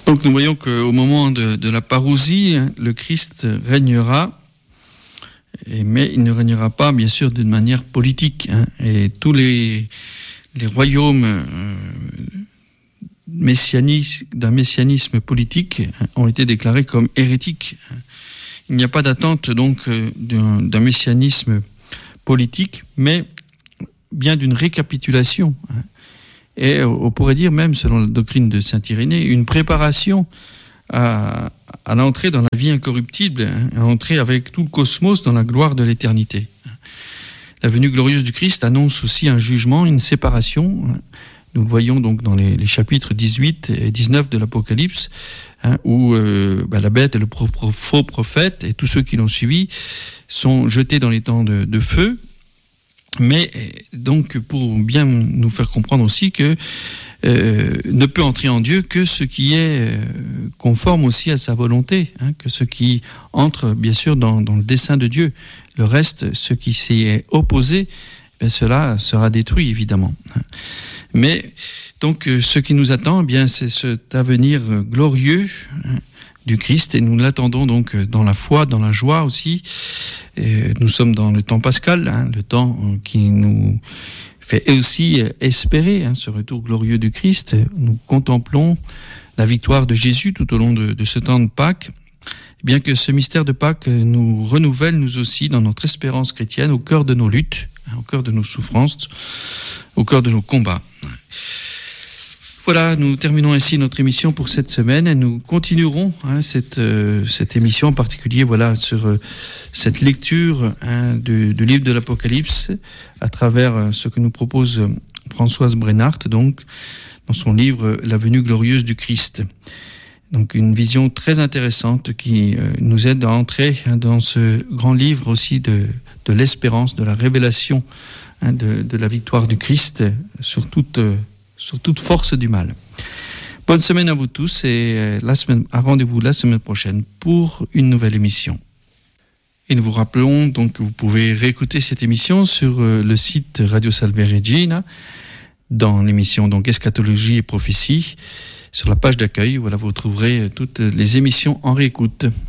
Donc nous voyons qu'au moment de la parousie, le Christ régnera, mais il ne régnera pas bien sûr d'une manière politique. Et tous les royaumes d'un messianisme politique ont été déclarés comme hérétiques. Il n'y a pas d'attente donc d'un messianisme politique, mais bien d'une récapitulation. Et on pourrait dire même, selon la doctrine de saint Irénée, une préparation à l'entrée dans la vie incorruptible, à entrer avec tout le cosmos dans la gloire de l'éternité. La venue glorieuse du Christ annonce aussi un jugement, une séparation. Nous le voyons donc dans les chapitres 18 et 19 de l'Apocalypse, où la bête et le faux prophète et tous ceux qui l'ont suivi sont jetés dans les temps de feu. Mais donc pour bien nous faire comprendre aussi que ne peut entrer en Dieu que ce qui est conforme aussi à sa volonté, que ce qui entre bien sûr dans le dessein de Dieu. Le reste, ce qui s'y est opposé, cela sera détruit évidemment. Mais donc ce qui nous attend, c'est cet avenir glorieux du Christ, et nous l'attendons donc dans la foi, dans la joie aussi. Et nous sommes dans le temps pascal, le temps qui nous fait aussi espérer ce retour glorieux du Christ. Nous contemplons la victoire de Jésus tout au long de ce temps de Pâques, bien que ce mystère de Pâques nous renouvelle nous aussi dans notre espérance chrétienne au cœur de nos luttes, au cœur de nos souffrances, au cœur de nos combats. Voilà, nous terminons ainsi notre émission pour cette semaine et nous continuerons cette émission en particulier sur cette lecture du livre de l'Apocalypse à travers ce que nous propose Françoise Brennart, donc dans son livre La venue glorieuse du Christ. Donc une vision très intéressante qui nous aide à entrer dans ce grand livre aussi de l'espérance, de la révélation de la victoire du Christ sur toute force du mal. Bonne semaine à vous tous et rendez-vous la semaine prochaine pour une nouvelle émission. Et nous vous rappelons donc que vous pouvez réécouter cette émission sur le site Radio Salve Regina dans l'émission donc Eschatologie et prophétie. Sur la page d'accueil, vous trouverez toutes les émissions en réécoute.